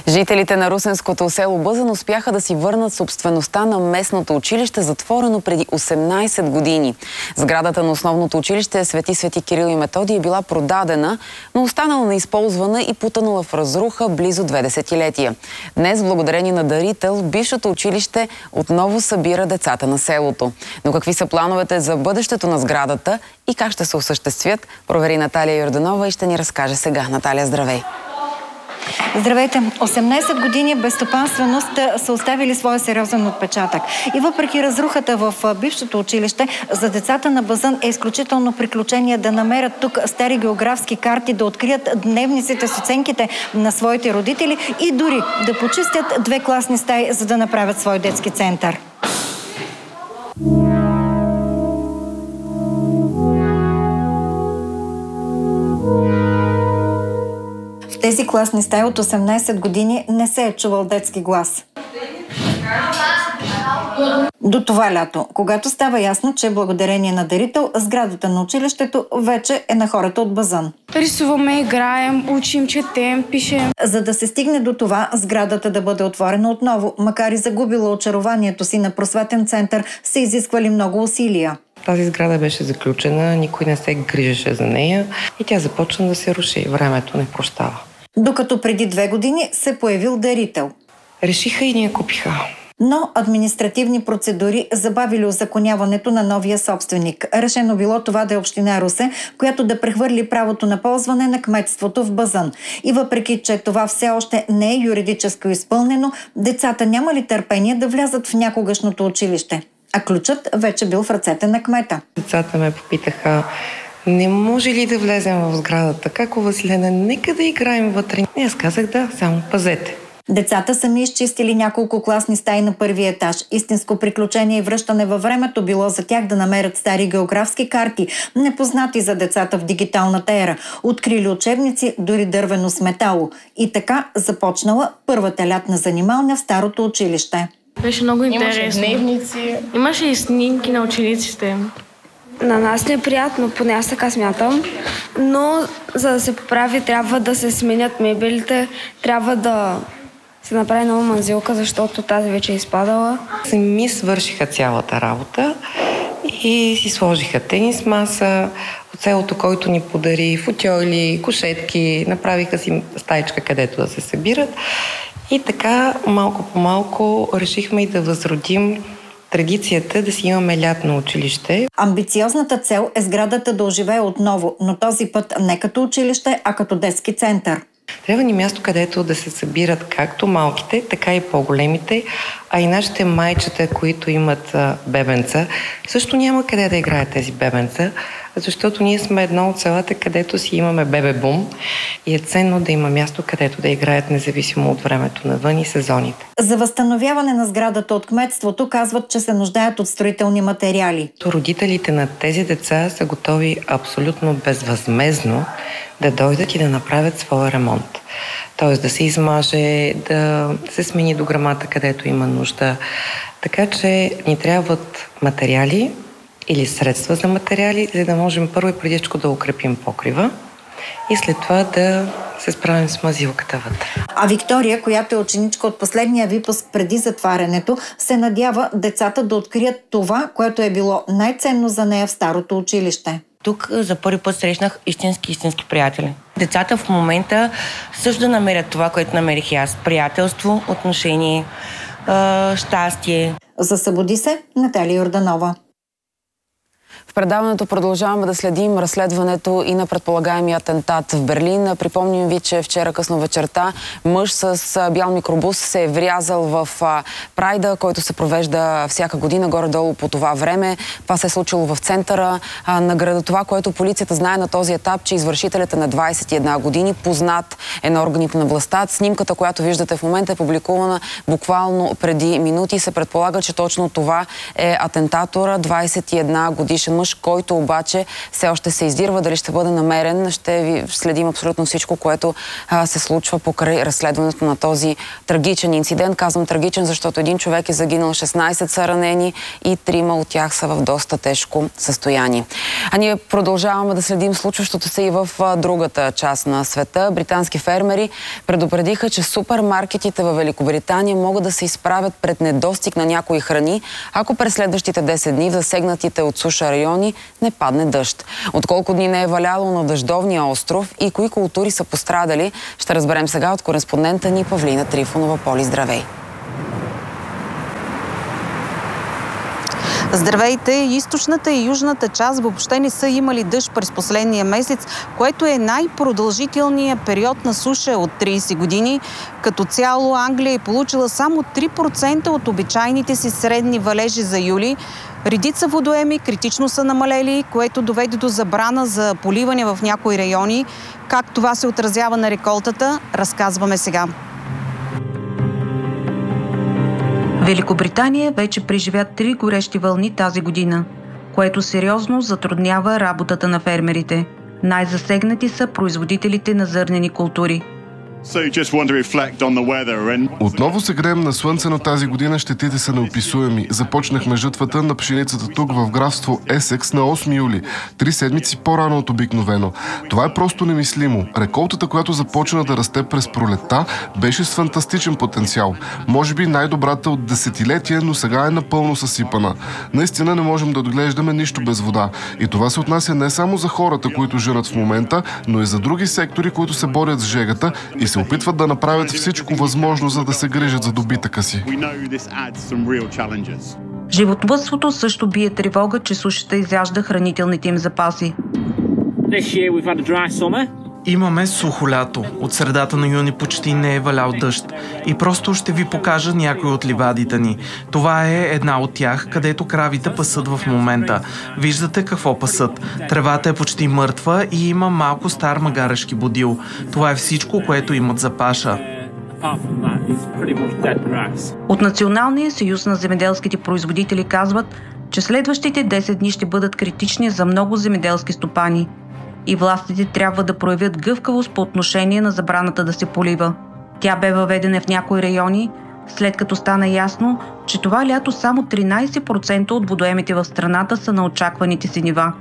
Жителите на русенското село Бъзан успяха да си върнат собствеността на местното училище, затворено преди 18 години. Сградата на основното училище Свети Кирил и Методий е била продадена, но останала неизползвана и потънала в разруха близо 2 десетилетия. Днес, благодарение на дарител, бившето училище отново събира децата на селото. Но какви са плановете за бъдещето на сградата и как ще се осъществят, провери Наталия Йорданова и ще ни разкаже сега. Наталия, здравей! Здравейте! 18 години безстопанственост са оставили своя сериозен отпечатък. И въпреки разрухата в бившето училище, за децата на Бъзан е изключително приключение да намерят тук стари географски карти, да открият дневниците с оценките на своите родители и дори да почистят 2 класни стаи, за да направят свой детски център. В тези класни стаи от 18 години не се е чувал детски глас. До това лято, когато става ясно, че благодарение на дарител, сградата на училището вече е на хората от Бъзан. Рисуваме, играем, учим, четем, пишем. За да се стигне до това, сградата да бъде отворена отново, макар и загубила очарованието си на просветен център, са изисквали много усилия. Тази сграда беше заключена, никой не се грижеше за нея и тя започна да се руши. Времето не прощава. Докато преди 2 години се появил дарител. Решиха и ние купиха. Но административни процедури забавили узаконяването на новия собственик. Решено било това да е община Русе, която да прехвърли правото на ползване на кметството в Бъзан. И въпреки, че това все още не е юридически изпълнено, децата нямали търпение да влязат в някогашното училище. А ключът вече бил в ръцете на кмета. Децата ме попитаха: не може ли да влезем в сградата? Како, Василена, нека да играем вътре. И аз казах: да, само пазете. Децата сами изчистили няколко класни стаи на първия етаж. Истинско приключение и връщане във времето било за тях да намерят стари географски карти, непознати за децата в дигиталната ера. Открили учебници, дори дървено с метало. И така започнала първата лятна занималня в старото училище. Беше много интересно. Имаше дневници. Имаше и снимки на учениците. На нас не е приятно, поне аз така смятам, но за да се поправи, трябва да се сменят мебелите, трябва да се направи нова манзилка, защото тази вече е изпадала. Сами свършиха цялата работа и си сложиха тенис маса от селото, който ни подари, футьоли, кушетки, направиха си стаичка, където да се събират. И така малко по малко решихме и да възродим традицията да си имаме лятно училище. Амбициозната цел е сградата да оживее отново, но този път не като училище, а като детски център. Трябва ни място, където да се събират както малките, така и по-големите, а и нашите майчета, които имат бебенца. Също няма къде да играят тези бебенца, защото ние сме едно от селата, където си имаме бебе-бум и е ценно да има място, където да играят независимо от времето навън и сезоните. За възстановяване на сградата от кметството казват, че се нуждаят от строителни материали. Родителите на тези деца са готови абсолютно безвъзмездно да дойдат и да направят своя ремонт. Тоест да се измаже, да се смени дограмата, където има нужда. Така че ни трябват материали или средства за материали, за да можем първо и преди всичко да укрепим покрива и след това да се справим с мазилката вътре. А Виктория, която е ученичка от последния випуск преди затварянето, се надява децата да открият това, което е било най-ценно за нея в старото училище. Тук за първи път срещнах истински приятели. Децата в момента също да намерят това, което намерих и аз. Приятелство, отношение, щастие. За Събуди се, Наталия Йорданова. В предаването продължаваме да следим разследването и на предполагаемия атентат в Берлин. Припомним ви, че вчера късно вечерта мъж с бял микробус се е врязал в Прайда, който се провежда всяка година горе-долу по това време. Това се е случило в центъра на града. Това, което полицията знае на този етап, че извършителят е на 21 години, познат е на органите на властта. Снимката, която виждате в момента, е публикувана буквално преди минути. Се предполага, че точно това е атентатора, 21 годишен мъж, който обаче все още се издирва. Дали ще бъде намерен, ще ви следим абсолютно всичко, което се случва покрай разследването на този трагичен инцидент. Казвам трагичен, защото един човек е загинал, 16 са ранени и 3 от тях са в доста тежко състояние. А ние продължаваме да следим случващото се и в другата част на света. Британски фермери предупредиха, че супермаркетите във Великобритания могат да се изправят пред недостиг на някои храни, ако през следващите 10 дни в засегнатите от суша райони не падне дъжд. От колко дни не е валяло на дъждовния остров и кои култури са пострадали, ще разберем сега от кореспондента ни Павлина Трифонова. Поли, здравей! Здравейте! Източната и южната част въобще не са имали дъжд през последния месец, което е най-продължителният период на суша от 30 години. Като цяло Англия е получила само 3% от обичайните си средни валежи за юли. Редица водоеми критично са намалели, което доведе до забрана за поливане в някои райони. Как това се отразява на реколтата, разказваме сега. Великобритания вече преживя 3 горещи вълни тази година, което сериозно затруднява работата на фермерите. Най-засегнати са производителите на зърнени култури. Отново се греем на слънце, но тази година щетите са неописуеми. Започнахме жътвата на пшеницата тук в графство Есекс на 8 юли, 3 седмици по-рано от обикновено. Това е просто немислимо. Реколтата, която започна да расте през пролетта, беше с фантастичен потенциал. Може би най-добрата от десетилетия, но сега е напълно съсипана. Наистина не можем да отглеждаме нищо без вода. И това се отнася не само за хората, които женат в момента, но и за други сектори, които се борят с жегата и се опитват да направят всичко възможно, за да се грижат за добитъка си. Животновъдството също бие тревога, че сушата изяжда хранителните им запаси. Имаме сухо лято. От средата на юни почти не е валял дъжд. И просто ще ви покажа някои от ливадите ни. Това е една от тях, където кравите пасат в момента. Виждате какво пасат. Тревата е почти мъртва и има малко стар магарешки бодил. Това е всичко, което имат за паша. От Националния съюз на земеделските производители казват, че следващите 10 дни ще бъдат критични за много земеделски стопани. И властите трябва да проявят гъвкавост по отношение на забраната да се полива. Тя бе въведена в някои райони, след като стана ясно, че това лято само 13% от водоемите в страната са на очакваните си нива.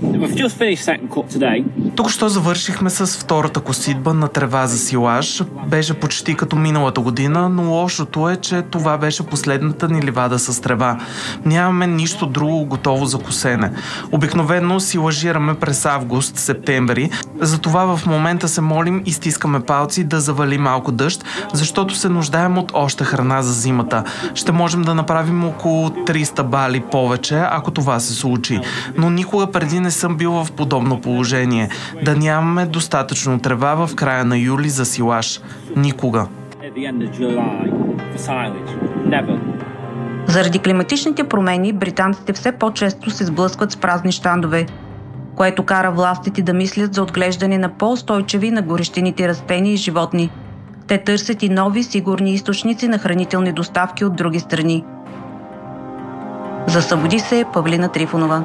Тук що завършихме с втората коситба на трева за силаж. Беше почти като миналата година, но лошото е, че това беше последната ни ливада с трева. Нямаме нищо друго готово за косене. Обикновено силажираме през август, септември. Затова в момента се молим и стискаме палци да завали малко дъжд, защото се нуждаем от още храна за зимата. Ще можем да направим около 300 бали повече, ако това се случи. Но никога преди не съм бил в подобно положение. Да нямаме достатъчно трева в края на юли за силаж. Никога. Заради климатичните промени, британците все по-често се сблъскват с празни щандове, което кара властите да мислят за отглеждане на по-устойчиви на горещените растения и животни. Те търсят и нови сигурни източници на хранителни доставки от други страни. За Събуди се Павлина Трифонова.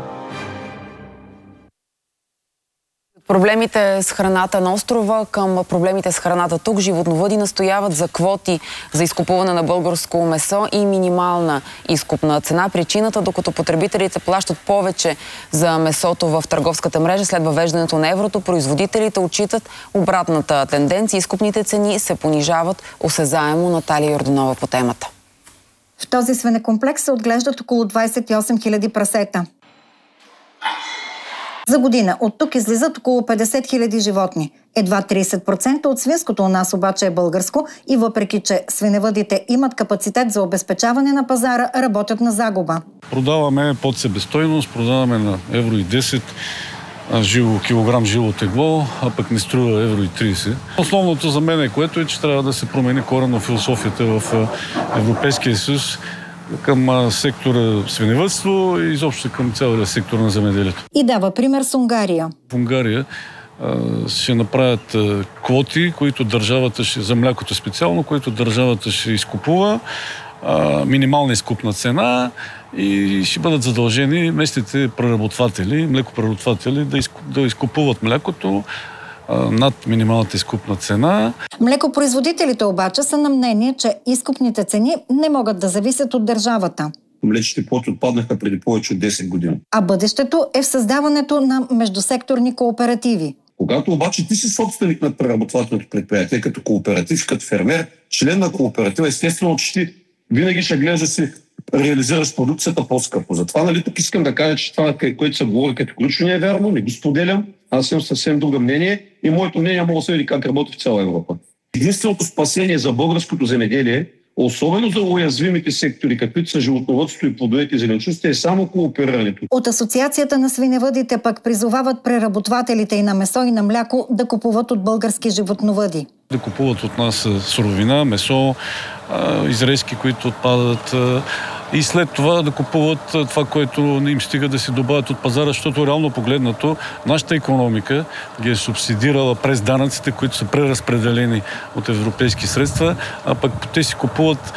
Проблемите с храната на острова към проблемите с храната тук. Животновъди настояват за квоти за изкупуване на българско месо и минимална изкупна цена. Причината, докато потребителите плащат повече за месото в търговската мрежа след въвеждането на еврото, производителите отчитат обратната тенденция. Изкупните цени се понижават осезаемо. Наталия Йорданова по темата. В този свинекомплекс се отглеждат около 28 000 прасета. За година от тук излизат около 50 000 животни. Едва 30% от свинското у нас обаче е българско и въпреки, че свиневъдите имат капацитет за обезпечаване на пазара, работят на загуба. Продаваме под себестойност, продаваме на евро и 10 килограм живо тегло, а пък не струва евро и 30. Основното за мен което е, че трябва да се промени коренно философията в Европейския съюз към сектора свиневъдство и изобщо към цялия сектор на земеделието. И дава пример с Унгария. В Унгария ще направят квоти, които държавата за млякото специално, които държавата ще изкупува, минимална изкупна цена и ще бъдат задължени местните преработватели, млекопреработватели да изкупуват млекото над минималната изкупна цена. Млекопроизводителите обаче са на мнение, че изкупните цени не могат да зависят от държавата. Млечните квоти отпаднаха преди повече от 10 години. А бъдещето е в създаването на междусекторни кооперативи. Когато обаче ти си собственик на преработвателното предприятие, като кооператив, като фермер, член на кооператива, естествено, че ти винаги ще гледаш да си реализираш продукцията по-скъпо. Затова, тук искам да кажа, че това, което се говори категорично не е вярно, не го споделям. Аз имам съвсем друго мнение и моето мнение мога да се види как работи в цяла Европа. Единственото спасение за българското земеделие, особено за уязвимите сектори, каквито са животновъдството и плодовете и зеленчуците, е само кооперирането. От Асоциацията на свиневъдите пък призовават преработвателите и на месо и на мляко да купуват от български животновъди. Да купуват от нас суровина, месо, изрезки, които отпадат и след това да купуват това, което не им стига да си добавят от пазара, защото реално погледнато нашата икономика ги е субсидирала през данъците, които са преразпределени от европейски средства, а пък те си купуват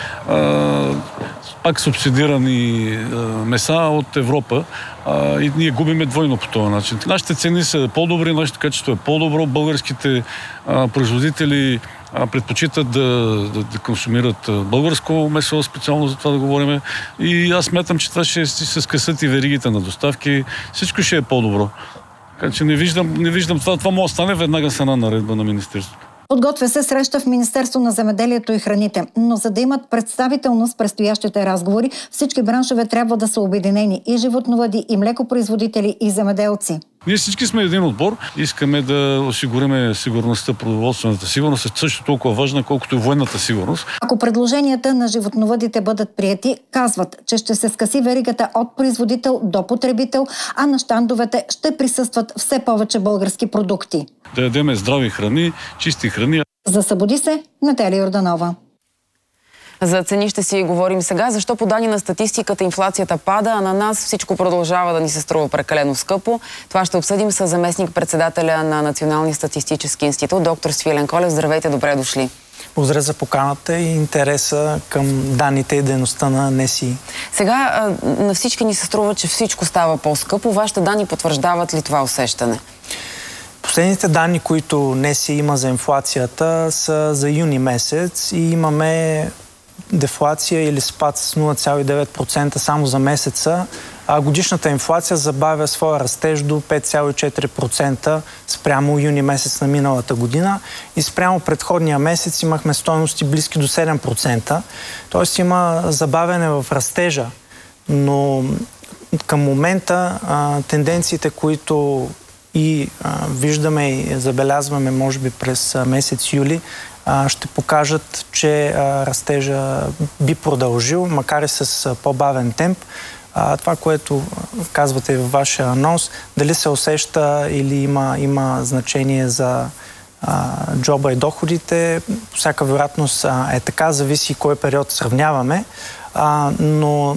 пак субсидирани меса от Европа и ние губиме двойно по този начин. Нашите цени са по-добри, нашето качество е по-добро, българските производители предпочитат да консумират българско месо, специално за това да говорим. И аз смятам, че това ще се скъсат и веригите на доставки. Всичко ще е по-добро. Така че не виждам това. Това може да стане веднага с една наредба на Министерството. Подготвя се среща в Министерство на земеделието и храните, но за да имат представителност в предстоящите разговори, всички браншове трябва да са обединени и животновъди, и млекопроизводители, и земеделци. Ние всички сме един отбор. Искаме да осигуриме сигурността, продоволствената сигурност, е също толкова важна, колкото и военната сигурност. Ако предложенията на животновъдите бъдат приети, казват, че ще се скъси веригата от производител до потребител, а на щандовете ще присъстват все повече български продукти. Да ядеме здрави храни, чисти храни. За Събуди се, Наталия Йорданова. За цени ще си говорим сега. Защо по данни на статистиката инфлацията пада, а на нас всичко продължава да ни се струва прекалено скъпо? Това ще обсъдим с заместник-председателя на Националния статистически институт, доктор Свилен Колев. Здравейте, добре дошли. Благодаря за поканата и интереса към данните и дейността на НСИ. Сега на всички ни се струва, че всичко става по-скъпо. Вашите данни потвърждават ли това усещане? Последните данни, които НСИ има за инфлацията, са за юни месец и имаме дефлация или спад с 0,9% само за месеца, а годишната инфлация забавя своя растеж до 5,4% спрямо юни месец на миналата година и спрямо предходния месец имахме стойности близки до 7%. Тоест има забавяне в растежа, но към момента тенденциите, които виждаме и забелязваме, може би през месец юли, ще покажат, че растежа би продължил, макар и с по-бавен темп. Това, което казвате във вашия анонс, дали се усеща или има значение за джоба и доходите, по всяка вероятност е така, зависи кой период сравняваме, но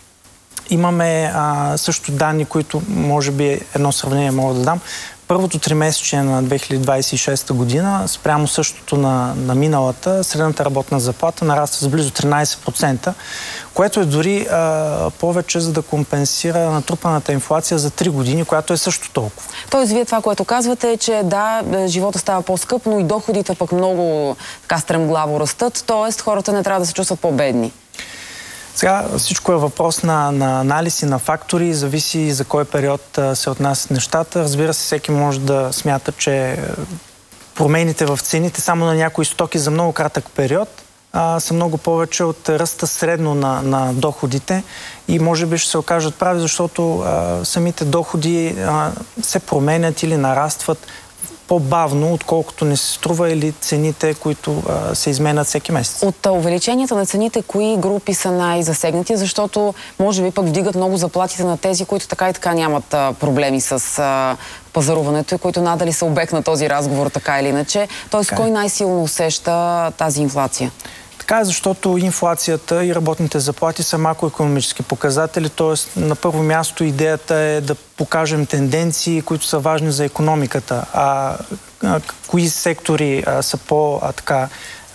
имаме също данни, които може би едно сравнение мога да дам. Първото тримесечие на 2026 година, спрямо същото на миналата, средната работна заплата нараства с близо 13%, което е дори повече, за да компенсира натрупаната инфлация за 3 години, която е също толкова. Тоест, вие това, което казвате, е, че да, живота става по-скъп, но и доходите пък много така стремглаво растат, т.е. хората не трябва да се чувстват по-бедни. Сега всичко е въпрос на анализ и на фактори, зависи за кой период се отнасят нещата. Разбира се, всеки може да смята, че промените в цените само на някои стоки за много кратък период са много повече от ръста средно на доходите и може би ще се окажат прави, защото самите доходи се променят или нарастват по-бавно, отколкото не се струва или цените, които се изменят всеки месец. От увеличенията на цените, кои групи са най-засегнати, защото може би пък вдигат много заплатите на тези, които така и така нямат проблеми с пазаруването и които надали са обект на този разговор, така или иначе. Тоест, кой най-силно усеща тази инфлация? Така е, защото инфлацията и работните заплати са макроекономически показатели, т.е. на първо място идеята е да покажем тенденции, които са важни за икономиката. Кои сектори са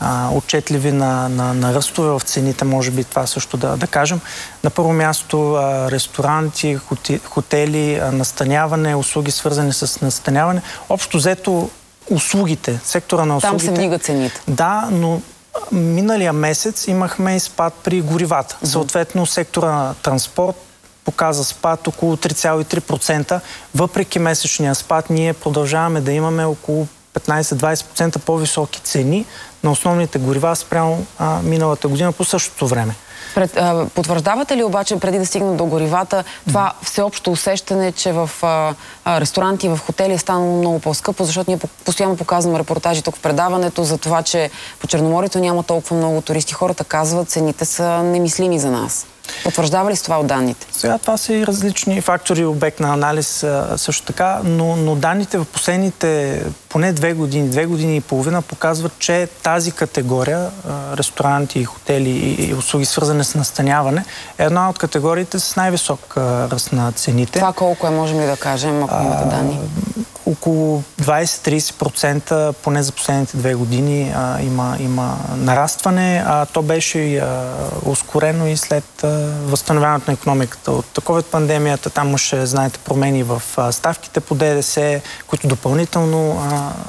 отчетливи на ръстове в цените, може би това също да кажем. На първо място ресторанти, хотели, настаняване, услуги свързани с настаняване. Общо взето услугите, сектора на услугите. Там се вдига цените. Да, но миналия месец имахме и спад при горивата. Съответно, сектора на транспорт показа спад около 3,3%. Въпреки месечния спад, ние продължаваме да имаме около 15-20% по-високи цени на основните горива спрямо миналата година по същото време. Потвърждавате ли обаче, преди да стигнат до горивата, това всеобщо усещане, че в ресторанти и в хотели е станало много по-скъпо, защото ние постоянно показваме репортажи тук в предаването за това, че по Черноморието няма толкова много туристи. Хората казват, цените са немислими за нас. Потвърждава ли с това от данните? Сега това са и различни фактори, обект на анализ също така, но данните в последните поне 2 години и половина показват, че тази категория, ресторанти, хотели и услуги свързани с настаняване, е една от категориите с най-висок ръст на цените. Това колко е, можем ли да кажем, ако имате данни? Около 20-30% поне за последните 2 години има нарастване. То беше ускорено и след възстановяването на икономиката от COVID-пандемията. Там имаше, знаете, промени в ставките по ДДС, които допълнително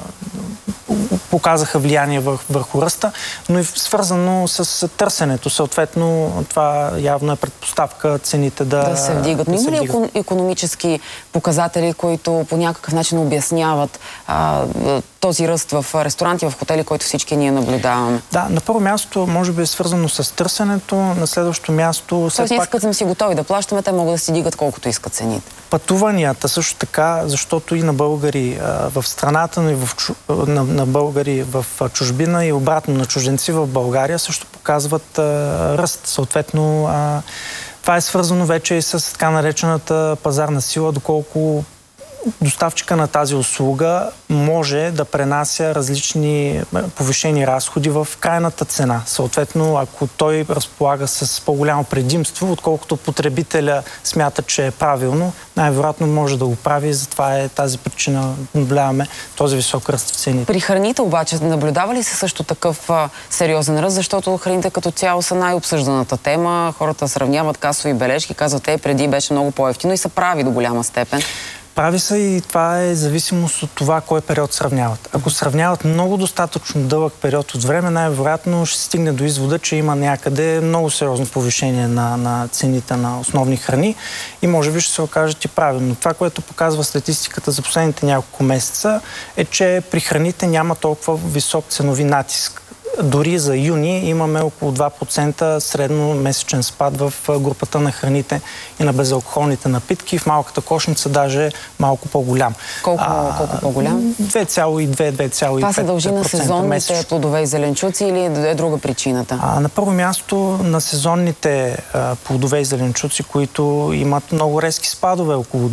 показаха влияние върху ръста, но и свързано с търсенето. Съответно, това явно е предпоставка цените да се вдигат. Но има ли икономически показатели, които по някакъв начин обясняват този ръст в ресторанти, в хотели, който всички ние наблюдаваме? Да, на първо място може би е свързано с търсенето, на следващо място... Тоест ние сме си готови да плащаме, те могат да си дигат колкото искат цените. Пътуванията също така, защото и на българи в страната, но и на българи в чужбина и обратно на чужденци в България също показват ръст. Съответно, това е свързано вече и с така наречената пазарна сила, доколко доставчика на тази услуга може да пренася различни повишени разходи в крайната цена. Съответно, ако той разполага с по-голямо предимство, отколкото потребителя смята, че е правилно, най-вероятно може да го прави и затова е тази причина наблюдаваме този висок ръст в цените. При храните обаче наблюдава ли се също такъв сериозен ръст, защото храните като цяло са най-обсъжданата тема, хората сравняват касови бележки, казват, преди беше много по-евтино и са прави до голяма степен. Прави са и това е зависимост от това кой период сравняват. Ако сравняват много достатъчно дълъг период от време, най-вероятно ще стигне до извода, че има някъде много сериозно повишение на цените на основни храни и може би ще се окажат и правилно. Това, което показва статистиката за последните няколко месеца, е, че при храните няма толкова висок ценови натиск. Дори за юни имаме около 2% средно месечен спад в групата на храните и на безалкохолните напитки. В малката кошница даже малко по-голям. Колко по-голям? 2,2-2,5%. Това се дължи на сезонните плодове и зеленчуци или е друга причината? На първо място на сезонните плодове и зеленчуци, които имат много резки спадове, около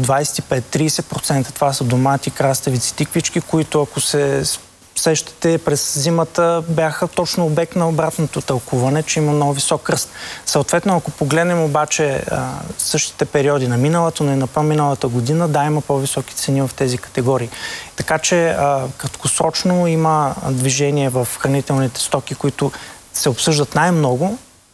25-30%. Това са домати, краставици, тиквички, които ако се сещате, през зимата бяха точно обект на обратното тълкуване, че има много висок ръст. Съответно, ако погледнем обаче същите периоди на миналата, но и на по-миналата година, да, има по-високи цени в тези категории. Така че краткосрочно има движение в хранителните стоки, които се обсъждат най-много,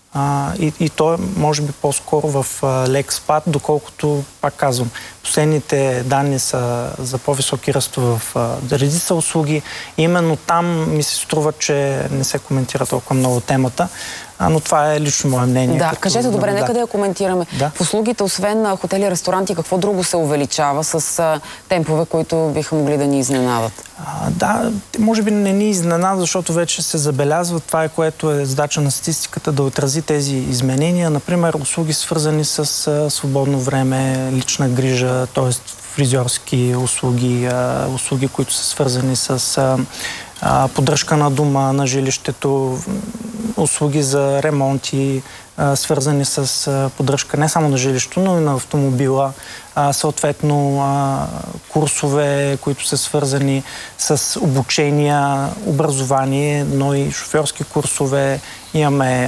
и то е, може би, по-скоро в лек спад, доколкото, пак казвам, последните данни са за по-високи ръстове в редица услуги. И именно там ми се струва, че не се коментира толкова много темата, но това е лично мое мнение. Да, кажете, добре, нека да я коментираме. Да. В услугите, освен хотели и ресторанти, какво друго се увеличава с темпове, които биха могли да ни изненадат? Да, може би не ни изненада, защото вече се забелязва това, е което е задача на статистиката да отрази тези изменения. Например, услуги свързани с свободно време, лична грижа, т.е. фризьорски услуги, услуги, които са свързани с поддръжка на дома, на жилището, услуги за ремонти, свързани с поддръжка не само на жилището, но и на автомобила. Съответно, курсове, които са свързани с обучения, образование, но и шофьорски курсове. Имаме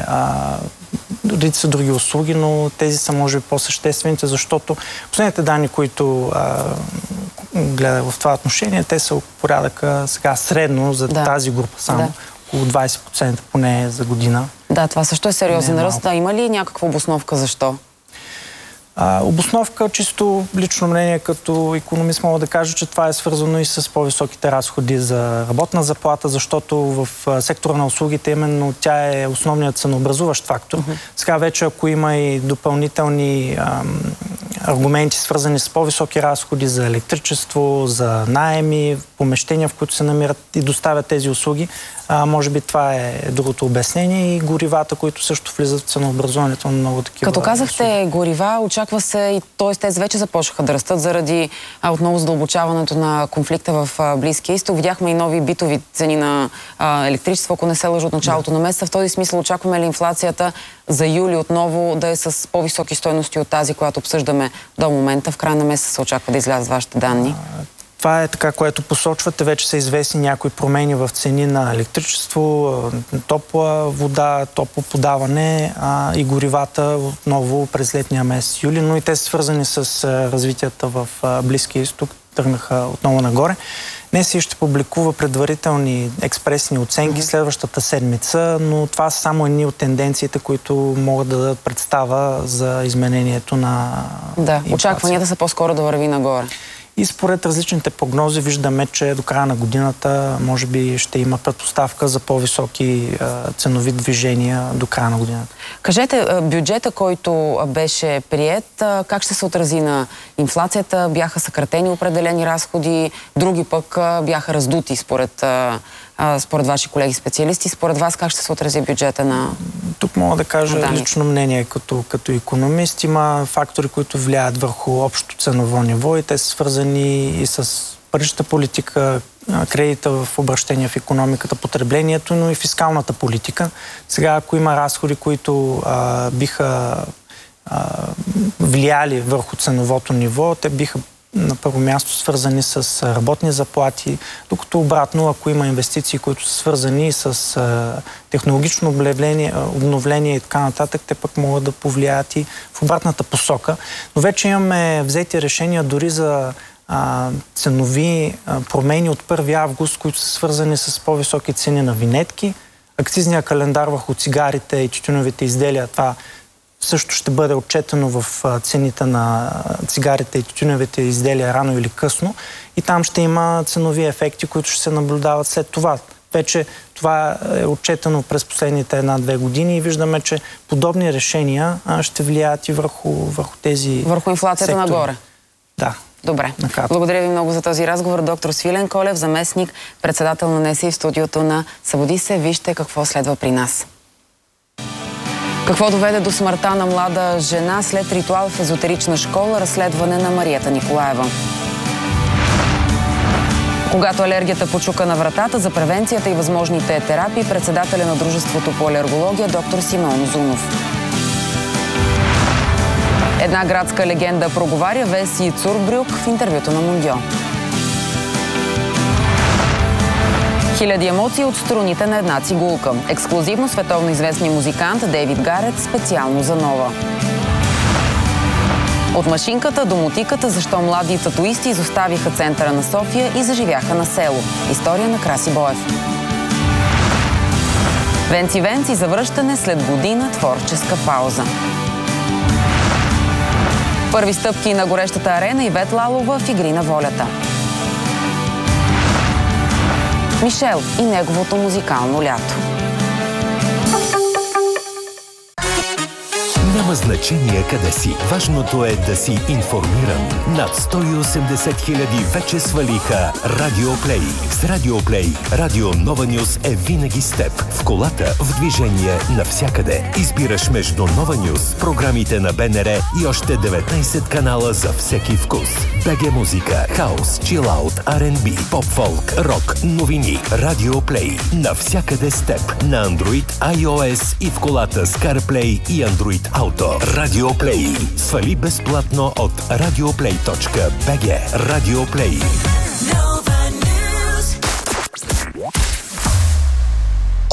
редица други услуги, но тези са може би по-съществените, защото последните данни, които гледах в това отношение, те са порядъка сега средно за тази група само. около 20% поне за година. Да, това също е сериозен ръст. Има ли някаква обосновка защо? Обосновка, чисто лично мнение като икономист, мога да кажа, че това е свързано и с по-високите разходи за работна заплата, защото в сектора на услугите именно тя е основният ценообразуващ фактор. Сега вече, ако има и допълнителни аргументи, свързани с по-високи разходи за електричество, за наеми, помещения, в които се намират и доставят тези услуги, може би това е другото обяснение, и горивата, които също влизат в ценообразуването на много такива. Като казахте горива, очаква се, и т.е. те вече започнаха да растат заради отново задълбочаването на конфликта в Близкия изток. Видяхме и нови битови цени на електричество, ако не се лъжа, от началото на месеца. В този смисъл очакваме ли инфлацията за юли отново да е с по-високи стойности от тази, която обсъждаме до момента? В края на месеца се очаква да излязат вашите данни. Това е така, което посочвате. Вече са известни някои промени в цени на електричество, топла вода, топло подаване и горивата отново през летния месец юли, но и те са свързани с развитията в Близкия изток, тръгнаха отново нагоре. Днес ще публикува предварителни експресни оценки следващата седмица, но това са само едни от тенденциите, които могат да дадат представа за изменението на инфлация. Очакванията са по-скоро да върви нагоре. И според различните прогнози виждаме, че до края на годината може би ще има предпоставка за по-високи ценови движения до края на годината. Кажете, бюджета, който беше приет, как ще се отрази на инфлацията? Бяха съкратени определени разходи, други пък бяха раздути според ваши колеги специалисти. Според вас как ще се отрази бюджета на... Тук мога да кажа лично мнение като икономист. Има фактори, които влияят върху общото ценово ниво и те са свързани и с паричната политика, кредита в обращение в икономиката, потреблението, но и фискалната политика. Сега, ако има разходи, които биха влияли върху ценовото ниво, те биха на първо място свързани с работни заплати, докато обратно, ако има инвестиции, които са свързани с технологично обновление и така нататък, те пък могат да повлияят и в обратната посока. Но вече имаме взети решения дори за ценови промени от 1 август, които са свързани с по-високи цени на винетки. Акцизния календар върху цигарите и тютюневите изделия, това също ще бъде отчетено в цените на цигарите и тютюневите изделия рано или късно. И там ще има ценови ефекти, които ще се наблюдават след това. Вече това е отчетено през последните 1-2 години и виждаме, че подобни решения ще влияят и върху тези върху инфлацията сектори. Нагоре. Да. Добре. Благодаря ви много за този разговор. Доктор Свилен Колев, заместник, председател на НСИ в студиото на Събуди се. Вижте какво следва при нас. Какво доведе до смъртта на млада жена след ритуал в езотерична школа, разследване на Мариета Николаева. Когато алергията почука на вратата, за превенцията и възможните терапии, председателя на Дружеството по алергология доктор Симеон Узунов. Една градска легенда проговаря Веси Цурбрюк в интервюто на Мундио. Хиляди емоции от струните на една цигулка. Ексклузивно световно известният музикант Дейвид Гарет специално за Нова. От машинката до мотиката, защо млади татуисти изоставиха центъра на София и заживяха на село. История на Краси Боев. Венци за връщане след година творческа пауза. Първи стъпки на горещата арена Ивет Лалова в Игри на волята. Мишел и неговото музикално лято. Няма значение къде си. Важното е да си информиран. Над 180 хиляди вече свалиха Радиоплей. С Радиоплей Радио Нова Нюс е винаги с теб. В колата, в движение, навсякъде. Избираш между Нова Нюс, програмите на БНР и още 19 канала за всеки вкус. БГ музика, хаус, чилаут, R&B, поп-фолк, рок, новини. Радиоплей. Навсякъде с теб. На Android, iOS и в колата с CarPlay и Android Auto. Радиоплей. Свали безплатно от radioplay.bg. Радиоплей. Опера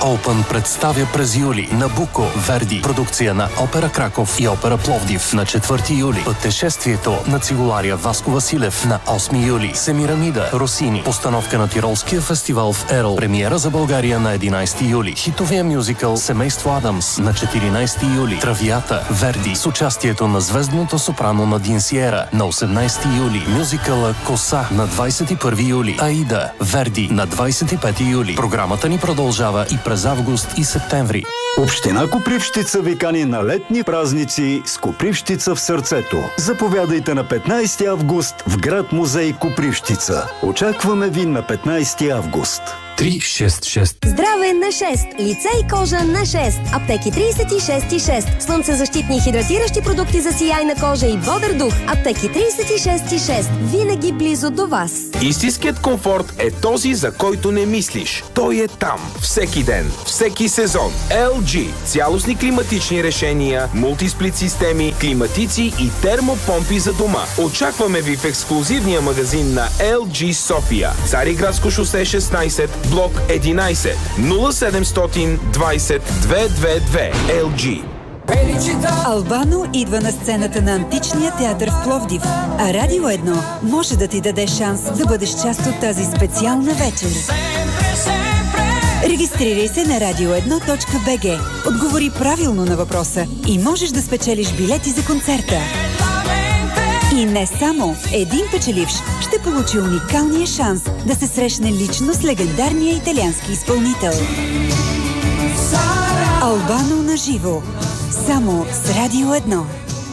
Open представя през юли Набуко, Верди, продукция на Опера Краков и Опера Пловдив на 4 юли. Пътешествието на цигулария Васко Василев на 8 юли. Семирамида, Росини, постановка на Тиролския фестивал в Ерл. Премиера за България на 11 юли. Хитовия мюзикъл Семейство Адамс на 14 юли. Травията, Верди, с участието на звездното сопрано Надин Сиера на 18 юли. Мюзикъла Коса на 21 юли. Аида, Верди на 25 юли. Програмата ни продължава и през август и септември. Община Копривщица ви кани на летни празници с Копривщица в сърцето. Заповядайте на 15 август в град музей Копривщица. Очакваме ви на 15 август. 366. Здраве на 6. Лице и кожа на 6. Аптеки 36,6. Слънцезащитни и хидратиращи продукти за сияйна кожа и бодър дух. Аптеки 36,6. Винаги близо до вас. Истинският комфорт е този, за който не мислиш. Той е там. Всеки ден. Всеки сезон. LG. Цялостни климатични решения, мултисплит системи, климатици и термопомпи за дома. Очакваме ви в ексклузивния магазин на LG София. Цариградско шосе 16, блок 11, 0700 20 222. LG. Албано идва на сцената на Античния театър в Пловдив, а Радио 1 може да ти даде шанс да бъдеш част от тази специална вечер. Регистрирай се на radio1.bg, отговори правилно на въпроса и можеш да спечелиш билети за концерта. И не само, един печеливш ще получи уникалния шанс да се срещне лично с легендарния италиански изпълнител. Албано на живо. Само с Радио 1.